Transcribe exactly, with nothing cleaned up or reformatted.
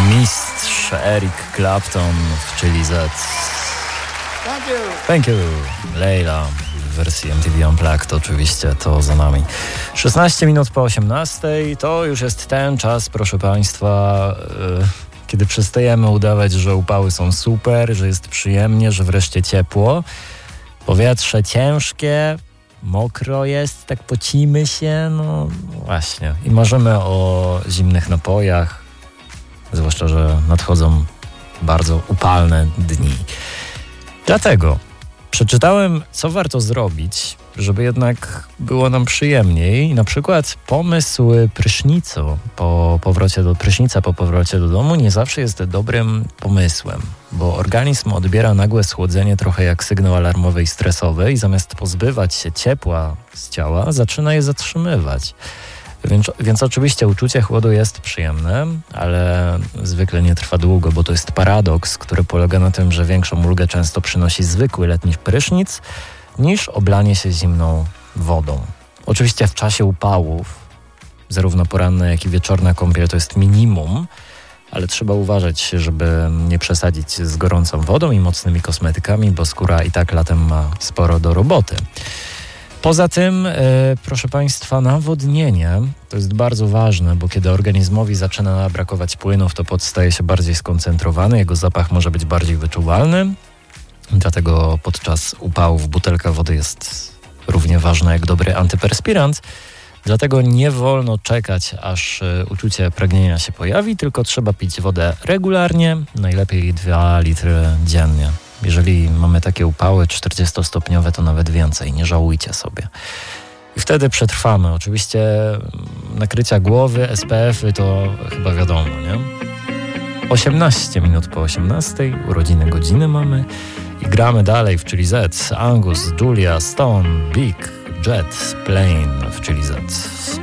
Mistrz Eric Clapton w Chili Z. Thank you. Thank you. Leila w wersji M T V Unplugged oczywiście, to za nami. szesnaście minut po osiemnastej to już jest ten czas, proszę Państwa, yy, kiedy przestajemy udawać, że upały są super, że jest przyjemnie, że wreszcie ciepło. Powietrze ciężkie, mokro jest, tak pocimy się, no właśnie. I marzymy o zimnych napojach, zwłaszcza, że nadchodzą bardzo upalne dni. Dlatego przeczytałem, co warto zrobić, żeby jednak było nam przyjemniej. Na przykład pomysł prysznicu po powrocie do prysznica po powrocie do domu nie zawsze jest dobrym pomysłem, bo organizm odbiera nagłe schłodzenie trochę jak sygnał alarmowy i stresowy i zamiast pozbywać się ciepła z ciała, zaczyna je zatrzymywać. Więc, więc oczywiście uczucie chłodu jest przyjemne, ale zwykle nie trwa długo, bo to jest paradoks, który polega na tym, że większą ulgę często przynosi zwykły letni prysznic niż oblanie się zimną wodą. Oczywiście w czasie upałów zarówno poranna, jak i wieczorna kąpiel to jest minimum, ale trzeba uważać, żeby nie przesadzić z gorącą wodą i mocnymi kosmetykami, bo skóra i tak latem ma sporo do roboty. Poza tym, e, proszę Państwa, nawodnienie to jest bardzo ważne, bo kiedy organizmowi zaczyna brakować płynów, to pot staje się bardziej skoncentrowany, jego zapach może być bardziej wyczuwalny, dlatego podczas upałów butelka wody jest równie ważna jak dobry antyperspirant. Dlatego nie wolno czekać, aż uczucie pragnienia się pojawi, tylko trzeba pić wodę regularnie, najlepiej dwa litry dziennie. Jeżeli mamy takie upały czterdziestostopniowe, to nawet więcej, nie żałujcie sobie. I wtedy przetrwamy. Oczywiście nakrycia głowy, S P F-y to chyba wiadomo, nie? osiemnaście minut po osiemnastej, urodziny godziny mamy i gramy dalej w Chili Z. Angus, Julia, Stone, Big, Jet, Plane w Chili Z.